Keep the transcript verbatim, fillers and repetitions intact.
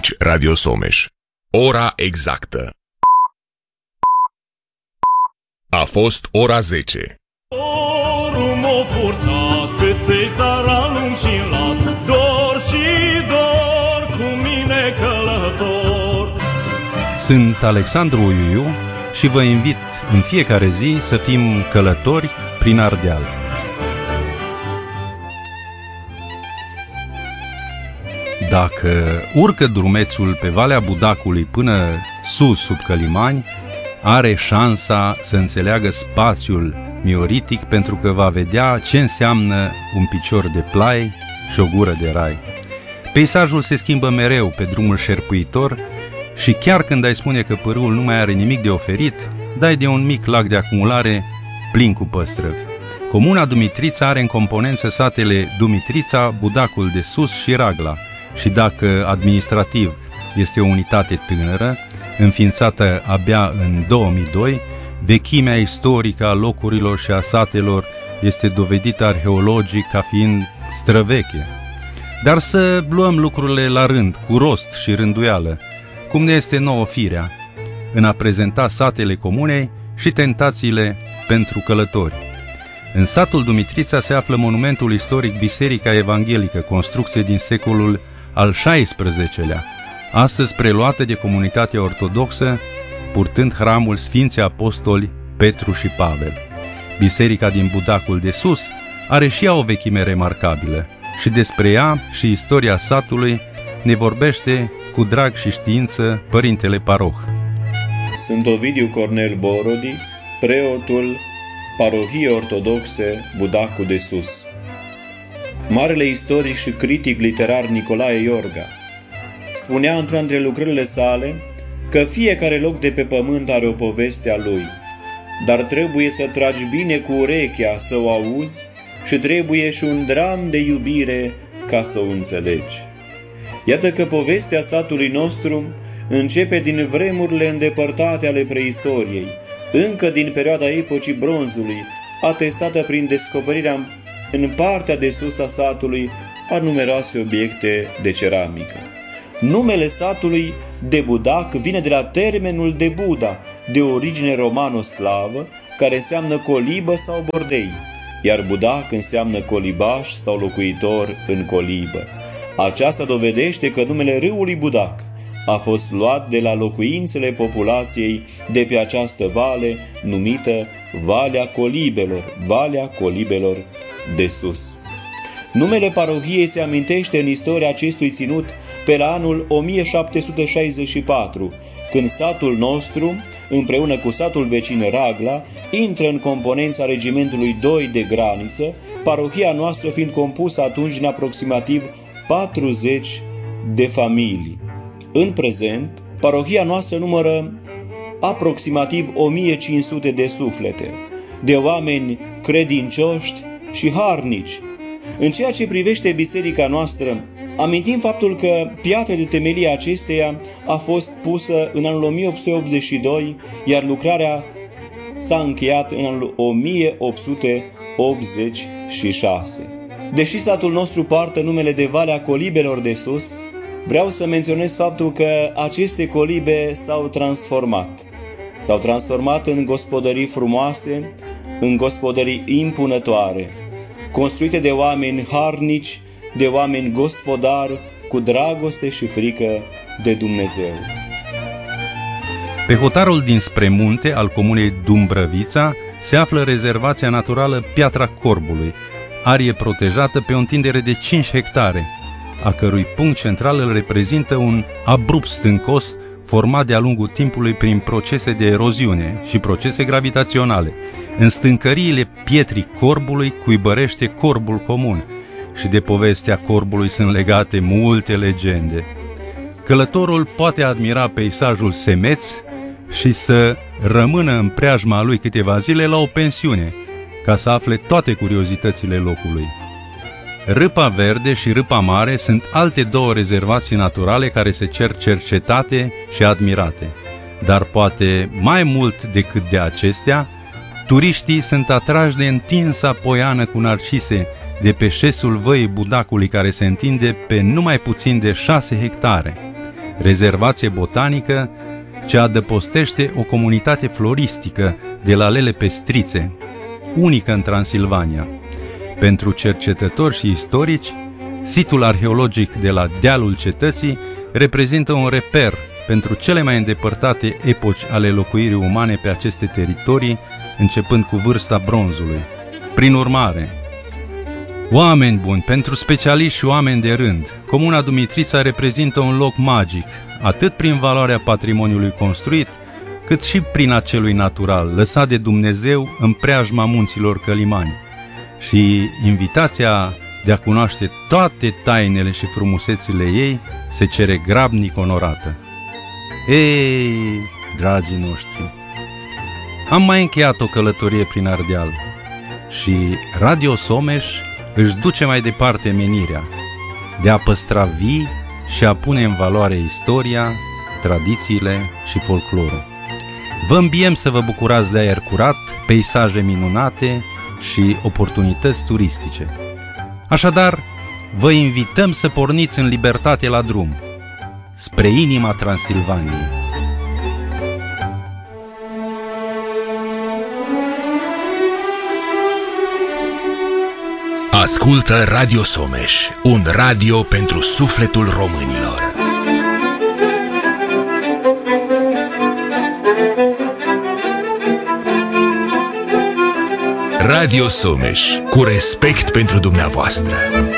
Aici Radio Someș. Ora exactă. A fost ora zece. Orul m-a purtat pe țara lung și lat, dor și dor cu mine călător. Sunt Alexandru Uiuiu și vă invit în fiecare zi să fim călători prin Ardeal. Dacă urcă drumețul pe Valea Budacului până sus sub Călimani, are șansa să înțeleagă spațiul mioritic, pentru că va vedea ce înseamnă un picior de plai și o gură de rai. Peisajul se schimbă mereu pe drumul șerpuitor și chiar când ai spune că pârâul nu mai are nimic de oferit, dai de un mic lac de acumulare plin cu păstrăvi. Comuna Dumitrița are în componență satele Dumitrița, Budacul de Sus și Ragla, și dacă administrativ este o unitate tânără, înființată abia în două mii doi, vechimea istorică a locurilor și a satelor este dovedită arheologic ca fiind străveche. Dar să luăm lucrurile la rând, cu rost și rânduială, cum ne este nouă firea, în a prezenta satele comunei și tentațiile pentru călători. În satul Dumitrița se află monumentul istoric Biserica Evanghelică, construcție din secolul al șaisprezecelea, astăzi preluată de comunitatea ortodoxă, purtând hramul Sfinții Apostoli Petru și Pavel. Biserica din Budacul de Sus are și ea o vechime remarcabilă și despre ea și istoria satului ne vorbește cu drag și știință părintele paroh. Sunt Ovidiu Cornel Borodi, preotul Parohiei Ortodoxe Budacul de Sus. Marele istoric și critic literar Nicolae Iorga spunea într-una dintre lucrările sale că fiecare loc de pe pământ are o poveste a lui, dar trebuie să tragi bine cu urechea să o auzi și trebuie și un dram de iubire ca să o înțelegi. Iată că povestea satului nostru începe din vremurile îndepărtate ale preistoriei, încă din perioada epocii bronzului, atestată prin descoperirea în partea de sus a satului a numeroase obiecte de ceramică. Numele satului de Budac vine de la termenul de Buda, de origine romano-slavă, care înseamnă colibă sau bordei, iar Budac înseamnă colibaș sau locuitor în colibă. Aceasta dovedește că numele râului Budac a fost luat de la locuințele populației de pe această vale, numită Valea Colibelor, Valea Colibelor de Sus. Numele parohiei se amintește în istoria acestui ținut pe la anul o mie șapte sute șaizeci și patru, când satul nostru, împreună cu satul vecin Ragla, intră în componența regimentului doi de graniță, parohia noastră fiind compusă atunci din aproximativ patruzeci de familii. În prezent, parohia noastră numără aproximativ o mie cinci sute de suflete, de oameni credincioși și harnici. În ceea ce privește biserica noastră, amintim faptul că piatra de temelie acesteia a fost pusă în anul o mie opt sute optzeci și doi, iar lucrarea s-a încheiat în anul o mie opt sute optzeci și șase. Deși satul nostru poartă numele de Valea Colibelor de Sus, vreau să menționez faptul că aceste colibe s-au transformat. S-au transformat în gospodării frumoase, în gospodării impunătoare, construite de oameni harnici, de oameni gospodari, cu dragoste și frică de Dumnezeu. Pe hotarul dinspre munte al comunei Dumbrăvița se află rezervația naturală Piatra Corbului, arie protejată pe o întindere de cinci hectare, a cărui punct central îl reprezintă un abrupt stâncos format de-a lungul timpului prin procese de eroziune și procese gravitaționale. În stâncăriile Pietrii Corbului cuibărește corbul comun și de povestea corbului sunt legate multe legende. Călătorul poate admira peisajul semeț și să rămână în preajma lui câteva zile la o pensiune, ca să afle toate curiozitățile locului. Râpa Verde și Râpa Mare sunt alte două rezervații naturale care se cer cercetate și admirate. Dar poate mai mult decât de acestea, turiștii sunt atrași de întinsa poiană cu narcise de pe șesul văii Budacului, care se întinde pe numai puțin de șase hectare. rezervație botanică ce adăpostește o comunitate floristică de lalele pestrițe, unică în Transilvania. Pentru cercetători și istorici, situl arheologic de la dealul cetății reprezintă un reper pentru cele mai îndepărtate epoci ale locuirii umane pe aceste teritorii, începând cu vârsta bronzului. Prin urmare, oameni buni, pentru specialiști și oameni de rând, Comuna Dumitrița reprezintă un loc magic, atât prin valoarea patrimoniului construit, cât și prin acelui natural, lăsat de Dumnezeu în preajma munților Călimani. Și invitația de a cunoaște toate tainele și frumusețile ei se cere grabnic onorată. Ei, dragii noștri, am mai încheiat o călătorie prin Ardeal și Radio Someș își duce mai departe menirea de a păstra vii și a pune în valoare istoria, tradițiile și folclorul. Vă îmbiem să vă bucurați de aer curat, peisaje minunate și oportunități turistice. Așadar, vă invităm să porniți în libertate la drum, spre inima Transilvaniei. Ascultă Radio Someș, un radio pentru sufletul românilor. Radio Someș, cu respect pentru dumneavoastră.